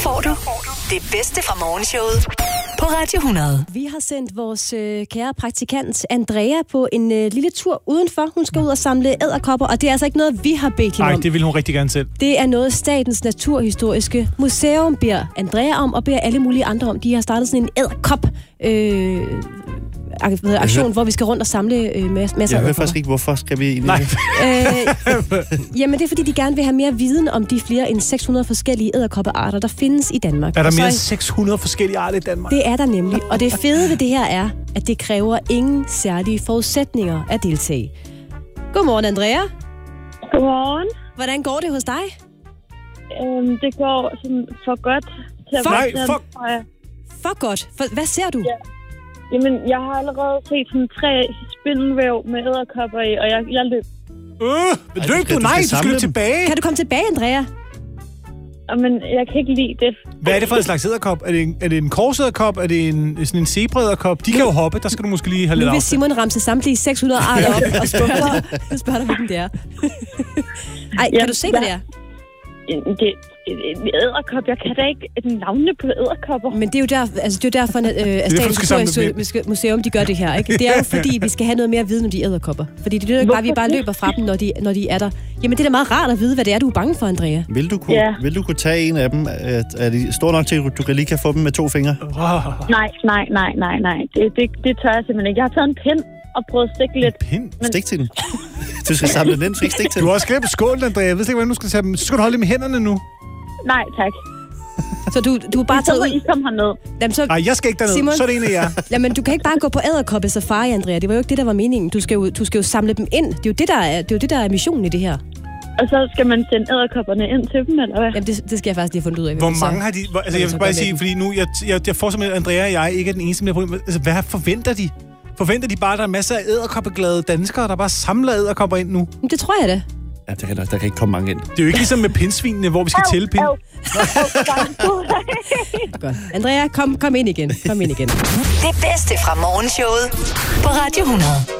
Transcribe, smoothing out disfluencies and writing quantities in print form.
får du det bedste fra morgenshowet på Radio 100. Vi har sendt vores kære praktikant Andrea på en lille tur udenfor. Hun skal ud og samle edderkopper, og det er altså ikke noget, vi har bedt hende om. Nej, det vil hun rigtig gerne selv. Det er noget, Statens Naturhistoriske Museum beder Andrea om, og beder alle mulige andre om. De har startet sådan en edderkop aktion, hvor vi skal rundt og samle masser af. Jeg hører faktisk ikke, hvorfor skal vi... Nej. Jamen, det er fordi, de gerne vil have mere viden om de flere end 600 forskellige edderkoppearter, der findes i Danmark. Er der mere end 600 forskellige arter i Danmark? Det er der nemlig. Og det fede ved det her er, at det kræver ingen særlige forudsætninger at deltage. Godmorgen, Andrea. Godmorgen. Hvordan går det hos dig? Det går sådan for godt. For godt. Hvad ser du? Ja. Jamen, jeg har allerede set sådan 3 spindelvæv med edderkopper i, og jeg løb. Løb du? Nej, du skal løbe tilbage. Kan du komme tilbage, Andrea? Men jeg kan ikke lide det. Hvad er det for en slags edderkop? Er det en korsederkop? Er det sådan en zebra-edderkop? De kan jo hoppe, der skal du måske lige have lidt af. Nu vil afstand. Simon ramse samtlige 600 arter op og spørger dig, hvilken det er. Ej, kan du se, hvad det er? Det edderkop. Jeg kan da ikke navne på edderkopper. Men det er jo derfor, at Statens Historiske Museum, de gør det her, ikke? Det er jo fordi, vi skal have noget mere viden om de edderkopper. Fordi det er jo bare, vi bare løber fra dem, når de er der. Jamen, det er da meget rart at vide, hvad det er, du er bange for, Andrea. Vil du kunne tage en af dem? Er de store nok til, at du lige kan få dem med 2 fingre? Nej. Det tør jeg simpelthen ikke. Jeg har taget en pind og prøvet at stikke lidt. Pind? Stik til den. Du skal samle den ind, du skal ikke stikke til den. Du har også glemt skålen, Andrea. Jeg ved ikke, hvordan du skal tage dem. Så skal du holde dem i hænderne nu. Nej, tak. Så du er bare taget ud? I kom herned. Nej, jeg skal ikke derned. Simon, så er det en af jer. Jamen, du kan ikke bare gå på edderkoppe safari, Andrea. Det var jo ikke det, der var meningen. Du skal jo samle dem ind. Det er jo det, der er missionen i det her. Og så skal man sende edderkopperne ind til dem, eller hvad? Jamen, det skal jeg faktisk lige have fundet ud af. Hvor mange har de... Altså, jeg vil bare sige, fordi nu... Jeg får simpelthen, Andrea og jeg ikke er den eneste, der problem. Altså, hvad forventer de? Forventer de bare, at der er masser af edderkoppeglade danskere, der bare samler edderkopper ind nu? Det tror jeg da. Ja, der kan ikke komme mange ind. Det er jo ikke ligesom med pindsvinene, hvor vi skal tælle pind. Godt. Andrea, kom ind igen. Det bedste fra morgenshowet på Radio 100.